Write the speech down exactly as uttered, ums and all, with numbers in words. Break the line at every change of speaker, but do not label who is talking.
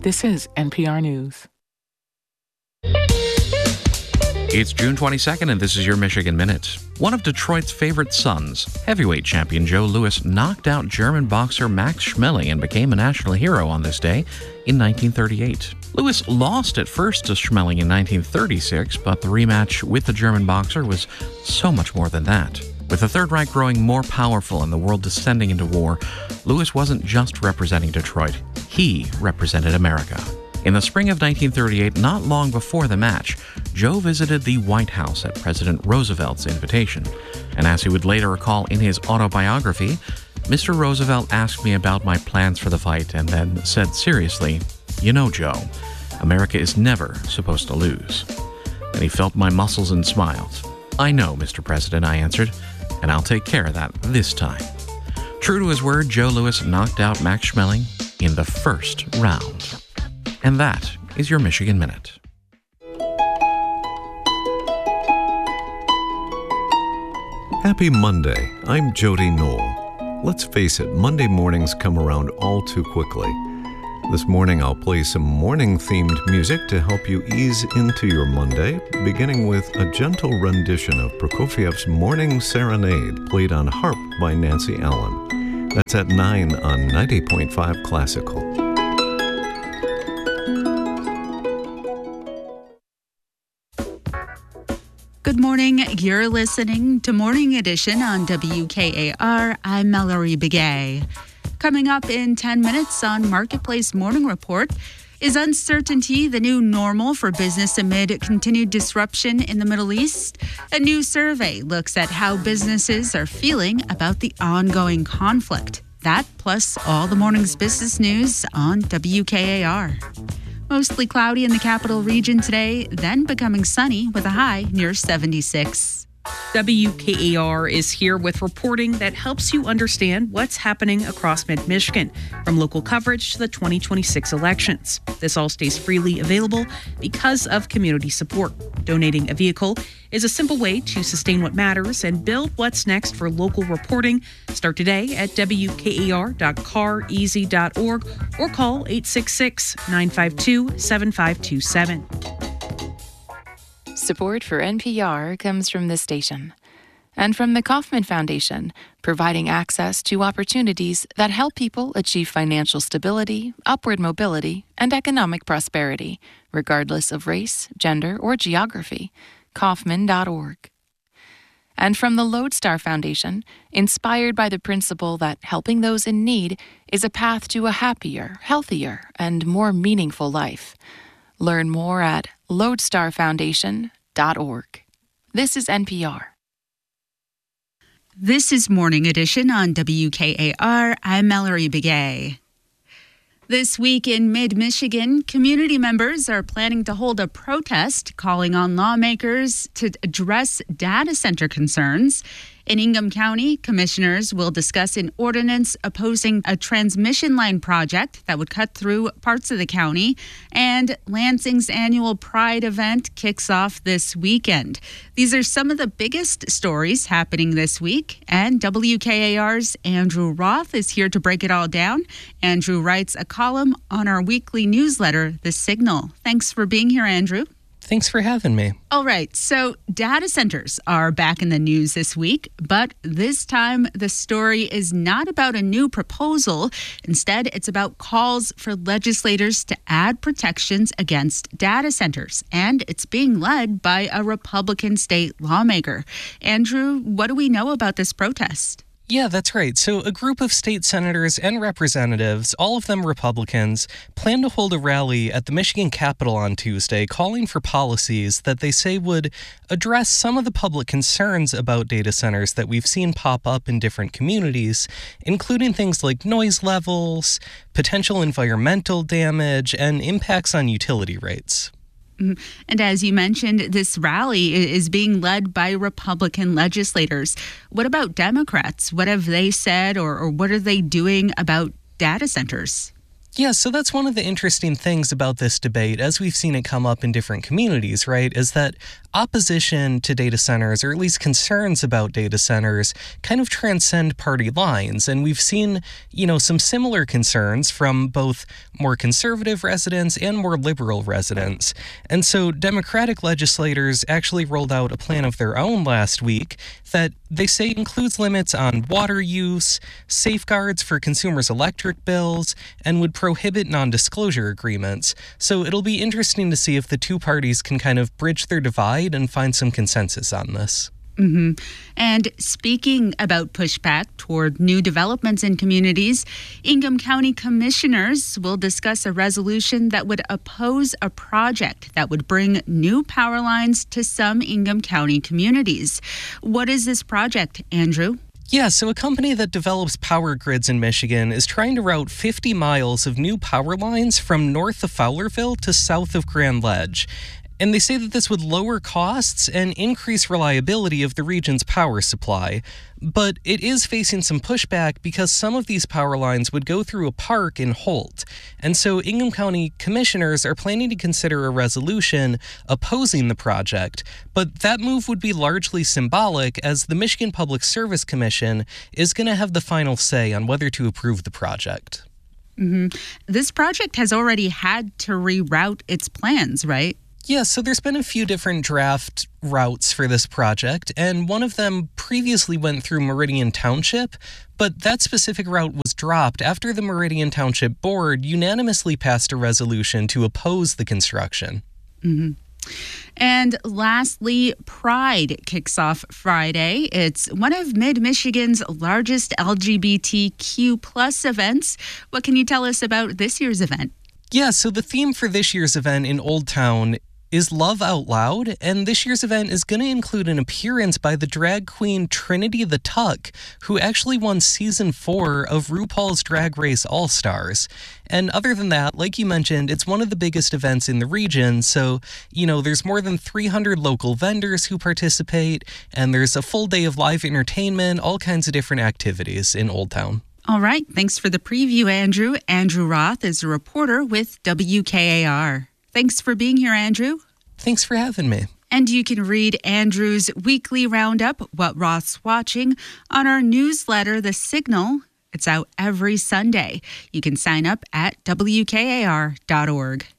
This is N P R News.
It's June twenty-second, and this is your Michigan Minute. One of Detroit's favorite sons, heavyweight champion Joe Louis, knocked out German boxer Max Schmeling and became a national hero on this day in nineteen thirty-eight. Louis lost at first to Schmeling in nineteen thirty-six, but the rematch with the German boxer was so much more than that. With the Third Reich growing more powerful and the world descending into war, Louis wasn't just representing Detroit. He represented America. In the spring of nineteen thirty-eight, not long before the match, Joe visited the White House at President Roosevelt's invitation. And as he would later recall in his autobiography, Mister Roosevelt asked me about my plans for the fight and then said seriously, "You know, Joe, America is never supposed to lose." Then he felt my muscles and smiled. "I know, Mister President," I answered, "and I'll take care of that this time." True to his word, Joe Louis knocked out Max Schmeling in the first round. And that is your Michigan Minute.
Happy Monday. I'm Jody Knoll. Let's face it, Monday mornings come around all too quickly. This morning I'll play some morning-themed music to help you ease into your Monday, beginning with a gentle rendition of Prokofiev's Morning Serenade, played on harp by Nancy Allen. That's at nine on ninety point five Classical.
Good morning. You're listening to Morning Edition on W K A R. I'm Mallory Begay. Coming up in ten minutes on Marketplace Morning Report, is uncertainty the new normal for business amid continued disruption in the Middle East? A new survey looks at how businesses are feeling about the ongoing conflict. That plus all the morning's business news on W K A R. Mostly cloudy in the capital region today, then becoming sunny with a high near seventy-six.
W K A R is here with reporting that helps you understand what's happening across mid-Michigan, from local coverage to the twenty twenty-six elections. This all stays freely available because of community support. Donating a vehicle is a simple way to sustain what matters and build what's next for local reporting. Start today at W K A R dot car easy dot org or call eight six six, nine five two, seven five two seven.
Support for N P R comes from this station and from the Kauffman Foundation, providing access to opportunities that help people achieve financial stability, upward mobility, and economic prosperity, regardless of race, gender, or geography. Kauffman dot org. And from the Lodestar Foundation, inspired by the principle that helping those in need is a path to a happier, healthier, and more meaningful life. Learn more at lodestar foundation dot org. This is N P R.
This is Morning Edition on W K A R. I'm Mallory Begay. This week in mid-Michigan, community members are planning to hold a protest calling on lawmakers to address data center concerns. In Ingham County, commissioners will discuss an ordinance opposing a transmission line project that would cut through parts of the county. And Lansing's annual Pride event kicks off this weekend. These are some of the biggest stories happening this week. And W K A R's Andrew Roth is here to break it all down. Andrew writes a column on our weekly newsletter, The Signal. Thanks for being here, Andrew.
Thanks for having me.
All right, so data centers are back in the news this week, but this time the story is not about a new proposal. Instead, it's about calls for legislators to add protections against data centers, and it's being led by a Republican state lawmaker. Andrew, what do we know about this protest?
Yeah, that's right. So a group of state senators and representatives, all of them Republicans, plan to hold a rally at the Michigan Capitol on Tuesday calling for policies that they say would address some of the public concerns about data centers that we've seen pop up in different communities, including things like noise levels, potential environmental damage, and impacts on utility rates.
And as you mentioned, this rally is being led by Republican legislators. What about Democrats? What have they said, or, or what are they doing about data centers?
Yeah, so that's one of the interesting things about this debate, as we've seen it come up in different communities, right, is that opposition to data centers, or at least concerns about data centers, kind of transcend party lines. And we've seen, you know, some similar concerns from both more conservative residents and more liberal residents. And so Democratic legislators actually rolled out a plan of their own last week that they say includes limits on water use, safeguards for consumers' electric bills, and would prohibit non-disclosure agreements. So it'll be interesting to see if the two parties can kind of bridge their divide and find some consensus on this.
Mm-hmm. And speaking about pushback toward new developments in communities, Ingham County commissioners will discuss a resolution that would oppose a project that would bring new power lines to some Ingham County communities. What is this project, Andrew?
Yeah, so a company that develops power grids in Michigan is trying to route fifty miles of new power lines from north of Fowlerville to south of Grand Ledge. And they say that this would lower costs and increase reliability of the region's power supply. But it is facing some pushback because some of these power lines would go through a park in Holt. And so Ingham County commissioners are planning to consider a resolution opposing the project. But that move would be largely symbolic, as the Michigan Public Service Commission is going to have the final say on whether to approve the project.
Mm-hmm. This project has already had to reroute its plans, right?
Yeah, so there's been a few different draft routes for this project, and one of them previously went through Meridian Township, but that specific route was dropped after the Meridian Township Board unanimously passed a resolution to oppose the construction.
Mm-hmm. And lastly, Pride kicks off Friday. It's one of Mid-Michigan's largest L G B T Q plus events. What can you tell us about this year's event?
Yeah, so the theme for this year's event in Old Town is Love Out Loud, and this year's event is going to include an appearance by the drag queen Trinity the Tuck, who actually won season four of RuPaul's Drag Race All-Stars. And other than that, like you mentioned, it's one of the biggest events in the region, so, you know, there's more than three hundred local vendors who participate, and there's a full day of live entertainment, all kinds of different activities in Old Town.
All right, thanks for the preview, Andrew. Andrew Roth is a reporter with W K A R. Thanks for being here, Andrew.
Thanks for having me.
And you can read Andrew's weekly roundup, What Roth's Watching, on our newsletter, The Signal. It's out every Sunday. You can sign up at W K A R dot org.